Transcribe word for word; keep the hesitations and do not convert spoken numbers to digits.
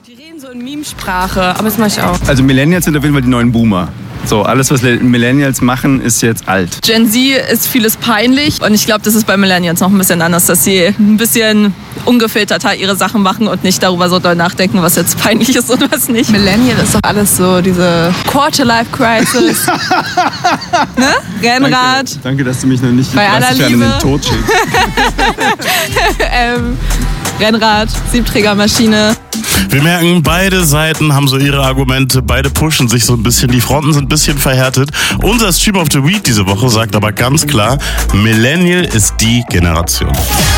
Die reden so in Meme-Sprache, aber das mache ich auch. Also Millennials sind auf jeden Fall die neuen Boomer. So, alles, was Millennials machen, ist jetzt alt. Gen Z ist vieles peinlich und ich glaube, das ist bei Millennials noch ein bisschen anders, dass sie ein bisschen ungefilterter ihre Sachen machen und nicht darüber so doll nachdenken, was jetzt peinlich ist und was nicht. Millennial ist doch alles so diese Quarter-Life-Crisis. Ne? Rennrad. Danke, danke, dass du mich noch nicht bei aller in Liebe. den Tod schickst. ähm, Rennrad, Siebträgermaschine. Wir merken, beide Seiten haben so ihre Argumente, beide pushen sich so ein bisschen, die Fronten sind ein bisschen verhärtet. Unser Stream of the Week diese Woche sagt aber ganz klar, Millennial ist die Generation.